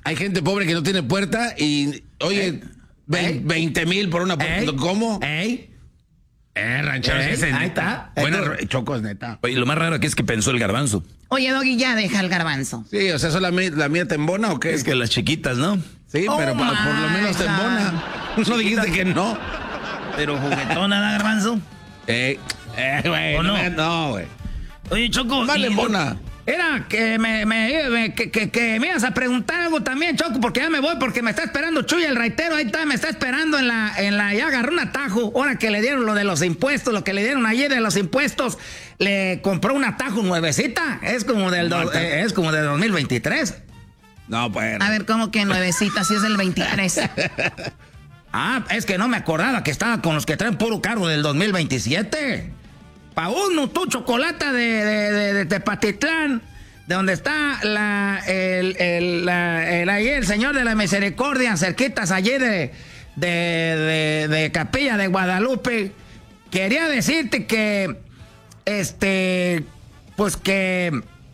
Hay gente pobre que no tiene puerta y, oye, 20,000 por una puerta. ¿Cómo? Ranchero, ese es ahí neta. está. Bueno, Choco es neta. Oye, lo más raro aquí es que pensó el garbanzo. Oye, Doggy, ya deja el garbanzo. Sí, o sea, ¿eso la mía te embona o qué? Es que las chiquitas, ¿no? Sí, pero por lo menos te embona. No dijiste que no. Pero juguetona, ¿da, garbanzo? Güey. ¿O no? No, güey. Oye, Choco. Vale, embona. Era que me ibas a preguntar algo también, Choco, porque ya me voy, porque me está esperando Chuy, el raitero, ahí está, me está esperando ya agarró un atajo, ahora que le dieron lo de los impuestos, lo que le dieron ayer de los impuestos, le compró un atajo nuevecita, es como de 2023. No, pues. A ver, ¿cómo que nuevecita si es del 23? Es que no me acordaba que estaba con los que traen puro carro del 2027. Pa' uno, tu chocolate de Tepatitlán, de donde está ahí el Señor de la Misericordia, cerquitas allí de Capilla de Guadalupe. Quería decirte que, pues que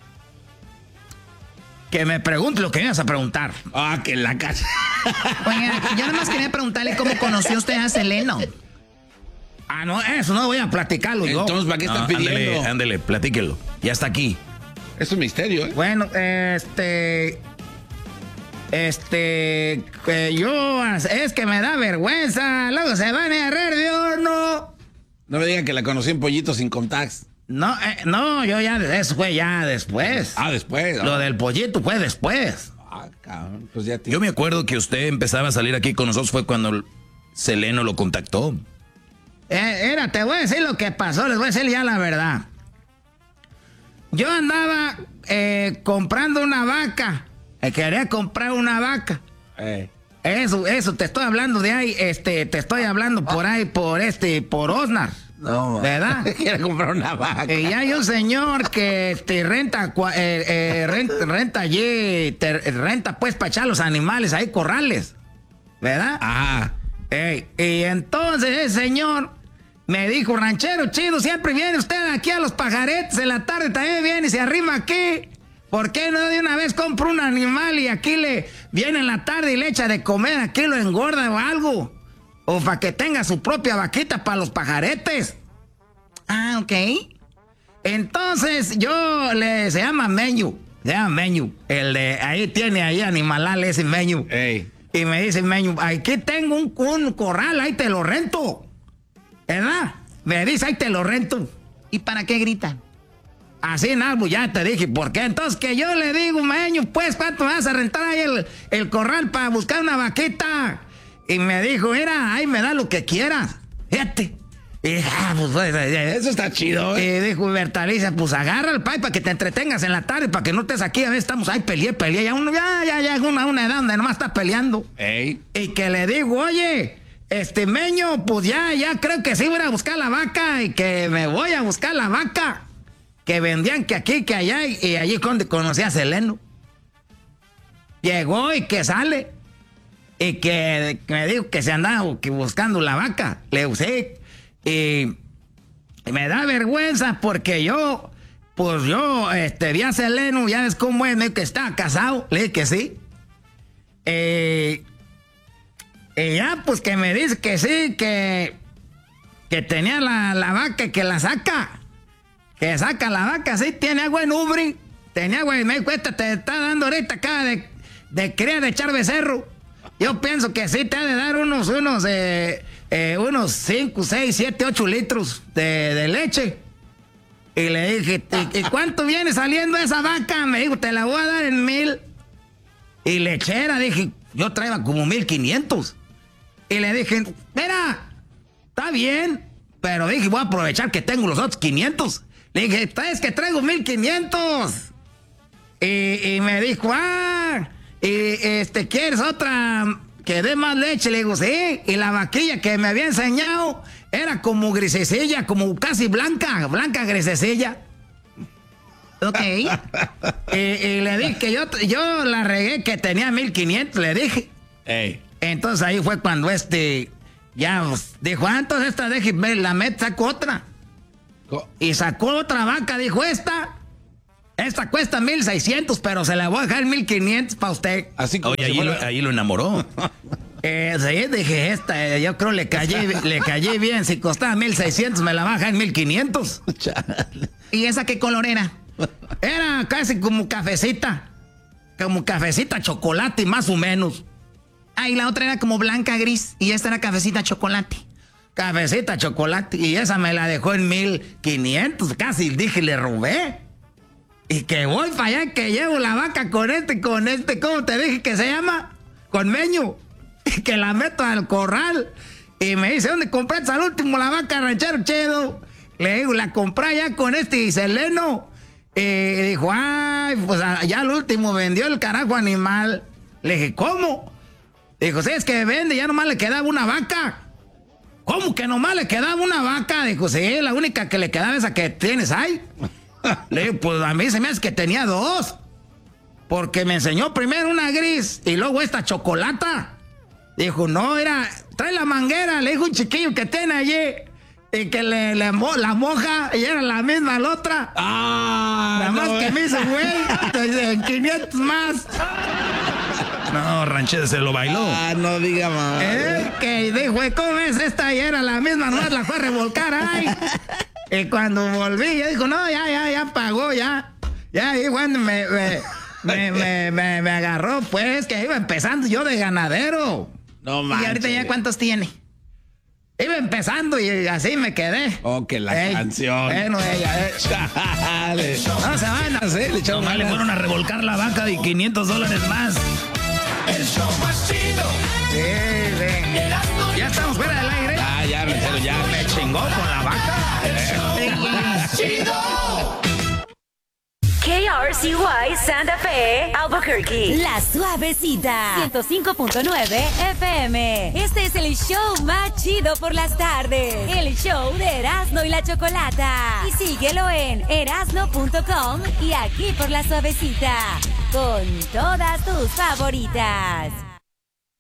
me pregunte lo que me ibas a preguntar. Que en la casa. Oye, yo nada más quería preguntarle cómo conoció usted a Seleno. No, eso no voy a platicarlo yo. Entonces, ¿para qué estás pidiendo? Ándele, platíquelo. Ya está aquí. Es un misterio, ¿eh? Bueno, yo, es que me da vergüenza. Luego se van a errar de horno. No me digan que la conocí en Pollito sin contacts. No, eso fue ya después. Después. Lo del pollito fue después. Cabrón, pues ya Yo me acuerdo que usted empezaba a salir aquí con nosotros fue cuando Seleno lo contactó. Te voy a decir lo que pasó, les voy a decir ya la verdad. Yo andaba comprando una vaca. Quería comprar una vaca. Eso, te estoy hablando de ahí, te estoy hablando por ahí, por Osnar. No, ¿verdad? Quiere comprar una vaca. Y hay un señor que renta allí, renta pues para echar los animales ahí, corrales. ¿Verdad? Ajá. Y entonces ese señor me dijo, ranchero chido, siempre viene usted aquí a los pajaretes, en la tarde también viene y se arrima aquí. ¿Por qué no de una vez compra un animal y aquí le viene en la tarde y le echa de comer, aquí lo engorda o algo? O para que tenga su propia vaquita para los pajaretes. Ok. Entonces se llama Meñu. El de ahí tiene ahí animalal ese Meñu. Y me dice Meñu, aquí tengo un corral, ahí te lo rento. ¿Verdad? Me dice, ahí te lo rento. ¿Y para qué grita? Así nada, pues ya te dije, ¿por qué? Entonces que yo le digo, Meñu, pues, ¿cuánto me vas a rentar ahí el corral para buscar una vaquita? Y me dijo, mira, ahí me da lo que quieras. Fíjate. Y pues, eso está chido, Y dijo Bertalicia, pues agarra el pay para que te entretengas en la tarde, para que no estés aquí, a veces estamos ahí, peleé. Ya es una edad donde nomás está peleando. Y que le digo, oye, Meño, pues ya creo que sí voy a buscar la vaca y que me voy a buscar la vaca. Que vendían que aquí, que allá, y allí donde conocí a Seleno. Llegó y que sale. Y que me dijo que se andaba buscando la vaca. Le usé. Y me da vergüenza porque yo vi a Seleno, ya ves cómo es, me dijo que estaba casado. Le dije que sí. Y ya, pues que me dice que sí, que tenía la vaca, que la saca. Que saca la vaca, sí, tiene agua en ubre. Tenía agua, y me dijo, esta te está dando ahorita acá de cría de echar becerro. Yo pienso que sí te ha de dar unos 5, 6, 7, 8 litros de leche. Y le dije, ¿y cuánto viene saliendo esa vaca? Me dijo, te la voy a dar en 1,000. Y lechera, dije, yo traía como 1,500. Y le dije, mira, está bien, pero dije, voy a aprovechar que tengo los otros 500. Le dije, es que traigo 1,500. Y me dijo, ¿quieres otra que dé más leche? Le digo, sí. Y la vaquilla que me había enseñado era como grisecilla, como casi blanca grisecilla. Ok. y le dije que yo la regué que tenía 1,500, le dije. Entonces ahí fue cuando ya dijo, entonces esta la sacó otra. Y sacó otra vaca, dijo, esta esta cuesta 1,600, pero se la voy a dejar en 1,500 para usted. Así como ahí lo enamoró. Sí, dije, yo creo le callé bien. Si costaba 1,600, me la baja en 1,500. ¿Y esa qué color era? Era casi como cafecita chocolate, más o menos. Ah, y la otra era como blanca gris, y esta era cafecita chocolate. Cafecita chocolate, y esa me la dejó en 1,500. Casi dije, le robé. Y que voy para allá, que llevo la vaca con ¿cómo te dije que se llama? Con Meño. Y que la meto al corral. Y me dice, ¿dónde compraste al último la vaca, ranchero chido? Le digo, la compré allá con Seleno. Y dijo, ay, pues ya al último vendió el carajo animal. Le dije, ¿cómo? Dijo, sí, es que vende, ya nomás le quedaba una vaca. ¿Cómo que nomás le quedaba una vaca? Dijo, sí, la única que le quedaba esa que tienes ahí. Le digo, pues a mí se me hace que tenía 2. Porque me enseñó primero una gris y luego esta chocolata. Dijo, no, trae la manguera, le dijo un chiquillo que tiene allí. Y que la moja y era la misma la otra. Nada más que me hizo, güey, en 500 más. No, ranchero, se lo bailó. No diga más. Que dijo, ¿cómo ves? Esta y era la misma, nomás la fue a revolcar, ay. Y cuando volví, ya dijo, no, ya pagó, ya. Ya, y cuando me agarró, pues, que iba empezando yo de ganadero. No manches. ¿Y ahorita ya cuántos tiene? Iba empezando y así me quedé. Oh, que la canción. Bueno, ella. Chale. No se van a hacer. Nomás le fueron a revolcar la vaca y $500 más. El show más chido. Sí. Ya estamos fuera del aire. Ya, ranchero, ya. Me chingó con la vaca. El show más chido. KRCY Santa Fe, Albuquerque. La Suavecita. 105.9 FM. Este es el show más chido por las tardes. El show de Erasmo y la Chocolata. Y síguelo en erasmo.com y aquí por La Suavecita. Con todas tus favoritas.